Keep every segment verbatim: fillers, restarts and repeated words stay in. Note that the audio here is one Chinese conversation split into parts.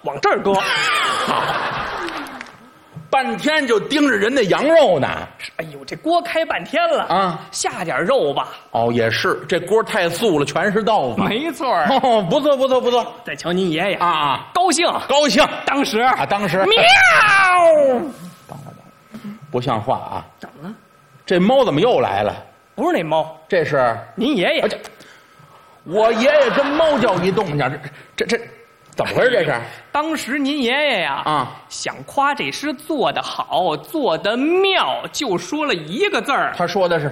往这儿搁。 半天就盯着人那羊肉呢。 哎呦，这锅开半天了啊， 下点肉吧。 哦，也是，这锅太素了，全是豆腐。 没错。 哦，不错不错不错。 再瞧您爷爷啊啊， 高兴高兴。 当时啊，当时喵。 等会儿等会儿，不像话啊！ 怎么了？ 这猫怎么又来了？ 不是那猫， 这是您爷爷。 啊、我爷爷跟猫叫一动静，这这这怎么回事？这是？ 当时您爷爷呀啊， 想夸这诗做得好，做得妙，就说了一个字儿。 他说的是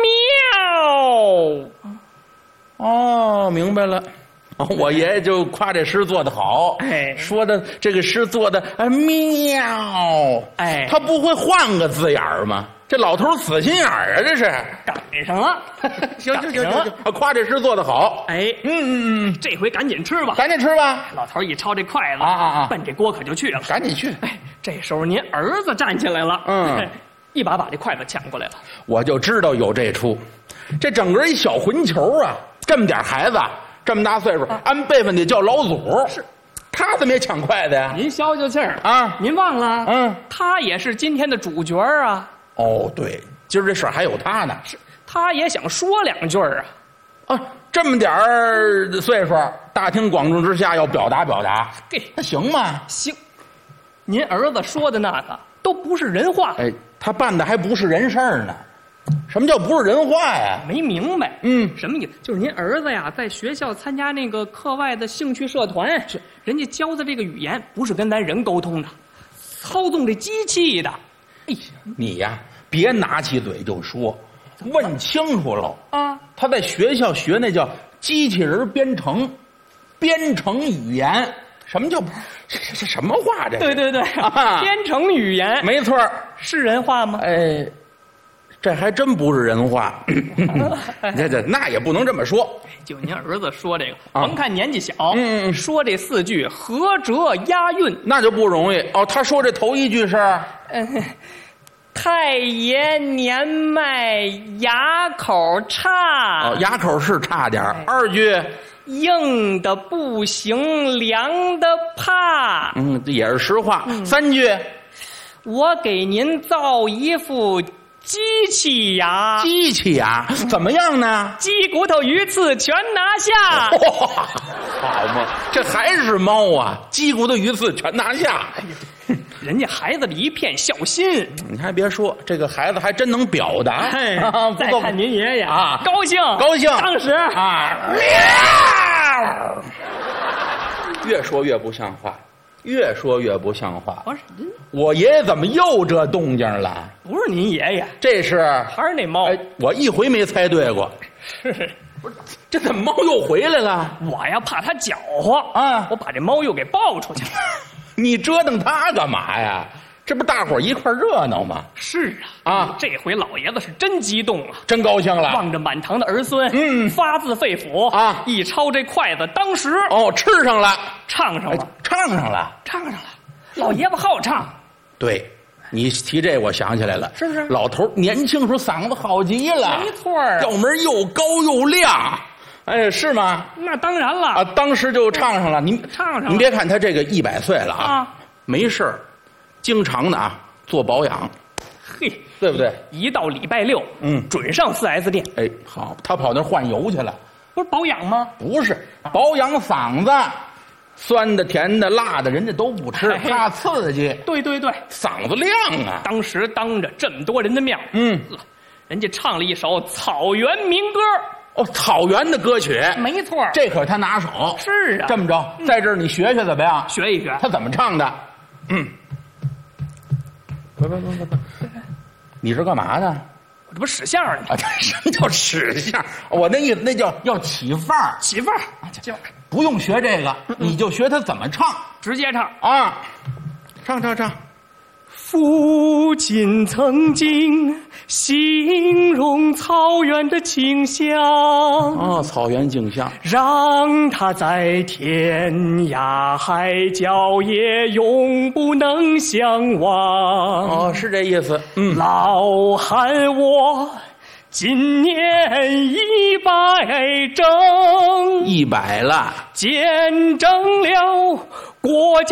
妙。 哦，明白了。哦，我爷爷就夸这诗做得好， 哎， 说的这个诗做的啊妙， 哎， 他不会换个字眼儿吗？这老头死心眼儿啊，这是赶上了。 行行行行行，夸这诗做得好。 哎， 嗯嗯嗯， 这回赶紧吃吧， 赶紧吃吧。 老头一抄这筷子啊啊啊， 奔这锅可就去了。 赶紧去。 哎，这时候您儿子站起来了， 嗯， 一把把这筷子抢过来了。 我就知道有这出，这整个一小混球啊，这么点孩子。这么大岁数，啊、按辈分得叫老祖。 是， 他怎么也抢筷子呀？ 您消消气儿啊！ 您忘了？ 嗯， 他也是今天的主角啊。 哦，对，今儿这事儿还有他呢。 是，他也想说两句啊。 啊，这么点儿岁数，大庭广众之下要表达表达， 给那行吗？ 行。您儿子说的那个都不是人话。 哎，他办的还不是人事儿呢。什么叫不是人话呀？ 没明白。 嗯， 什么意思？就是您儿子呀，在学校参加那个课外的兴趣社团，是人家教的这个语言不是跟咱人沟通的，操纵这机器的。哎呀， 你呀，别拿起嘴就说，问清楚喽啊！ 他在学校学那叫机器人编程，编程语言。什么叫这这这什么话？这对对对， 啊、 编程语言没错， 是人话吗？ 哎。这还真不是人话，这这那也不能这么说。 就您儿子说这个， 啊、 甭看年纪小， 嗯， 说这四句合辙押韵， 那就不容易哦。他说这头一句是， 嗯，太爷年迈牙口差， 哦，牙口是差点。哎、二句， 硬的不行，凉的怕， 嗯，这也是实话。 嗯、 三句， 我给您造一副。机器牙， 机器牙怎么样呢？ 鸡骨头鱼刺全拿下。 哇，好嘛，这还是猫啊！鸡骨头鱼刺全拿下。 人家孩子里一片孝心。 你还别说，这个孩子还真能表达。 哎，再看您爷爷啊， 高兴高兴， 当时啊，喵，越说越不像话。越说越不像话。 不是， 我爷爷怎么又这动静了？ 不是您爷爷， 这是还是那猫？ 哎，我一回没猜对过。 是， 不是，这怎么猫又回来了？ 我呀怕它搅和啊， 我把这猫又给抱出去了。 你折腾它干嘛呀？这不大伙儿一块热闹吗？ 是啊， 啊， 这回老爷子是真激动啊， 真高兴了， 望着满堂的儿孙， 嗯， 发自肺腑啊， 一抄这筷子，当时哦，吃上了， 唱上了， 哎、唱上了， 唱上了。老爷子好唱， 对，你提这我想起来了， 是不是？ 老头年轻时候嗓子好极了， 没错啊， 调门又高又亮。哎，是吗？ 那当然了啊，当时就唱上了。您唱上了， 您别看他这个一百岁了啊， 啊没事儿，经常的啊做保养， 嘿， 对不对？ 一到礼拜六， 嗯， 准上 四 S 店。 哎，好，他跑那换油去了， 不是保养吗？ 不是，保养嗓子，酸的、甜的、辣的，人家都不吃，怕刺激。 对对对， 嗓子亮啊！ 当时当着这么多人的面， 嗯， 人家唱了一首草原民歌。 哦，草原的歌曲， 没错， 这可是他拿手。 是啊， 这么着，在这儿你学学怎么样？ 学一学， 他怎么唱的？嗯，不不不不不，你是干嘛的？ 我这不使相呢啊？什么叫使相？我那意思，那叫要起范儿， 起范儿啊！起范儿， 不用学这个，你就学他怎么唱， 直接唱啊！唱唱唱。 父亲曾经形容草原的景象， 哦，草原景象， 让他在天涯海角也永不能相忘。 哦，是这意思。嗯， 老汉我今年一百整， 一百了， 见证了国家